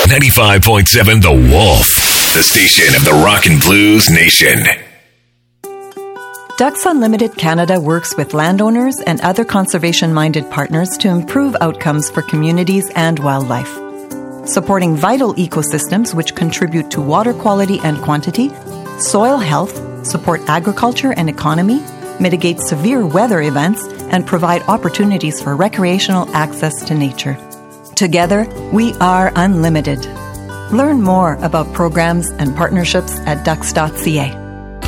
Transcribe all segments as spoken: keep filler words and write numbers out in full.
ninety-five point seven The Wolf, the station of the Rock and Blues Nation. Ducks Unlimited Canada works with landowners and other conservation-minded partners to improve outcomes for communities and wildlife. Supporting vital ecosystems which contribute to water quality and quantity, soil health, support agriculture and economy, mitigate severe weather events, and provide opportunities for recreational access to nature. Together, we are unlimited. Learn more about programs and partnerships at ducks dot c a.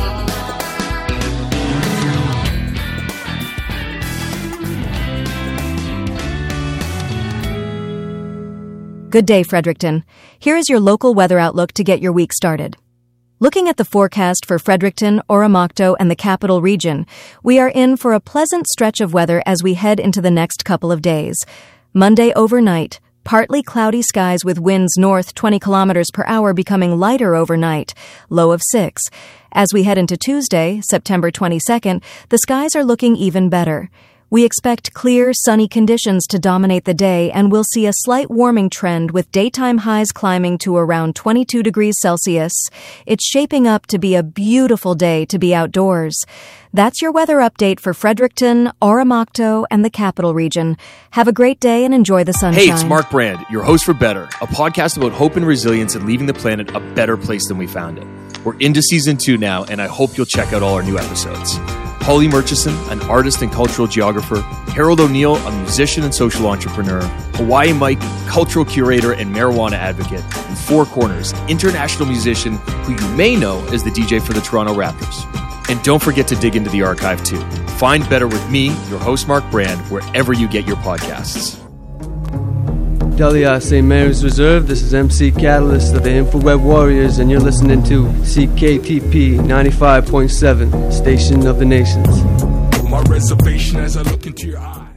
Good day, Fredericton. Here is your local weather outlook to get your week started. Looking at the forecast for Fredericton, Oromocto, and the Capital Region, we are in for a pleasant stretch of weather as we head into the next couple of days. Monday overnight, partly cloudy skies with winds north twenty kilometers per hour becoming lighter overnight, low of six. As we head into Tuesday, September twenty-second, the skies are looking even better. We expect clear, sunny conditions to dominate the day, and we'll see a slight warming trend with daytime highs climbing to around twenty-two degrees Celsius. It's shaping up to be a beautiful day to be outdoors. That's your weather update for Fredericton, Oromocto, and the Capital Region. Have a great day and enjoy the sunshine. Hey, it's Mark Brand, your host for Better, a podcast about hope and resilience and leaving the planet a better place than we found it. We're into season two now, and I hope you'll check out all our new episodes. Holly Murchison, an artist and cultural geographer, Harold O'Neill, a musician and social entrepreneur, Hawaii Mike, cultural curator and marijuana advocate, and Four Corners, international musician who you may know as the D J for the Toronto Raptors. And don't forget to dig into the archive too. Find Better with me, your host Mark Brand, wherever you get your podcasts. Delia Saint Mary's Reserve, this is M C Catalyst of the InfoWeb Warriors, and you're listening to C K T P ninety-five point seven, Station of the Nations. My reservation as I look into your eyes.